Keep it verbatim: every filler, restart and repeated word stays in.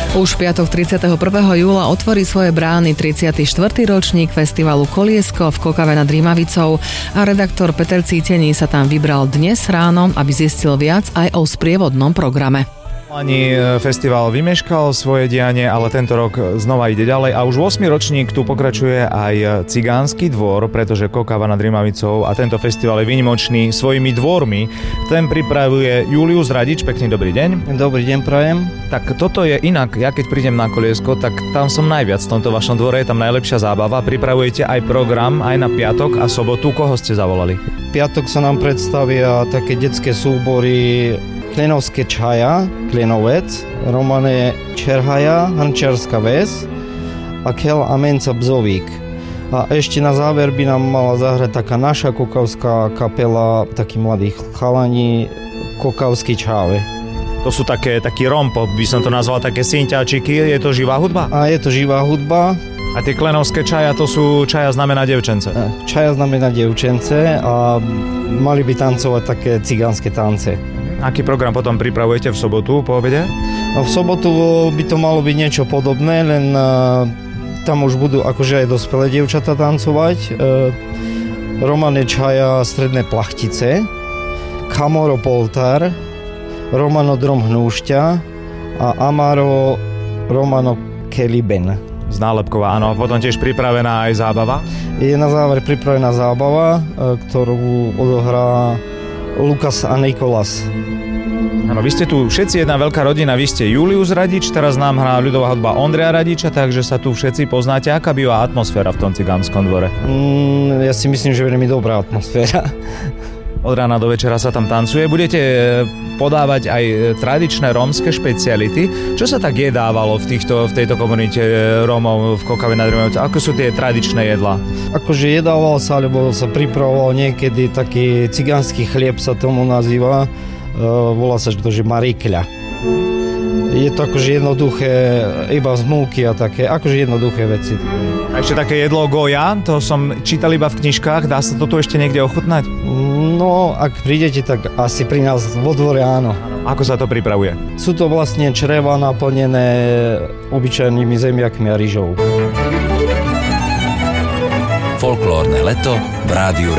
Už piatok tridsiateho prvého júla otvorí svoje brány tridsiaty štvrtý ročník festivalu Koliesko v Kokave nad Rímavicou a redaktor Peter Cítený sa tam vybral dnes ráno, aby zistil viac aj o sprievodnom programe. Ani festival vymeškal svoje dianie, ale tento rok znova ide ďalej a už ôsmy ročník tu pokračuje aj Cigánsky dvor, pretože Kokava nad Rímavicou a tento festival je výnimočný svojimi dvormi. Ten pripravuje Julius Radič. Pekný dobrý deň. Dobrý deň, prajem. Tak toto je inak, ja keď prídem na Koliesko, tak tam som najviac v tomto vašom dvore, je tam najlepšia zábava. Pripravujete aj program aj na piatok a sobotu. Koho ste zavolali? Piatok sa nám predstavia také detské súbory Klenovské čaja, Klenovec, Romane Čerhaja, Hrnčiarska ves a Kel Amenca Bzovík. A ešte na záver by nám mala zahrať taká naša kokavská kapela, takí mladí chalani, Kokavský čáve. To sú také, taký rompop, by som to nazval, také synťáčiky. Je to živá hudba? A je to živá hudba. A tie klenovské čaja, to sú čaja znamená devčence? Čaja znamená devčence a mali by tancovať také cigánske tance. Aký program potom pripravujete v sobotu po obede? V sobotu by to malo byť niečo podobné, len tam už budú akože aj dospelé dievčatá tancovať. Romane Čaja Stredné plachtice, Kamoro Poltar, Romano Drom Hnúšťa a Amaro Romano Keliben. Z nálepková, áno. Potom tiež pripravená aj zábava? Je na záver pripravená zábava, ktorú odohrá Lukas a Nikolas. Áno, vy ste tu všetci jedna veľká rodina, vy ste Julius Radič, teraz nám hrá ľudová hudba Ondreja Radiča, takže sa tu všetci poznáte. Aká býva atmosféra v tom cigánskom dvore? Mm, ja si myslím, že veľmi dobrá atmosféra. Od rána do večera sa tam tancuje. Budete podávať aj tradičné rómske špeciality. Čo sa tak jedávalo v, týchto, v tejto komunite Rómov v Kokave nad Rímavicou? Ako sú tie tradičné jedlá? Akože jedával sa, alebo sa pripravoval niekedy taký cigánsky chlieb sa tomu nazýva. Uh, volá sa to, že marikľa. Je to akože jednoduché, iba z múky a také, akože jednoduché veci. A ešte také jedlo goja, to som čítal iba v knižkách, dá sa to tu ešte niekde ochutnať? No, ak prídete, tak asi pri nás vo dvore áno. Ako sa to pripravuje? Sú to vlastne čreva naplnené obyčajnými zemiakmi a ryžou. Folklórne leto v Rádiu